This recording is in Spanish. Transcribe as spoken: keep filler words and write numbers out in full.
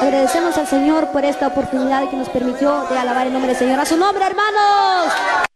Agradecemos al Señor por esta oportunidad que nos permitió de alabar el nombre del Señor. A su nombre, hermanos.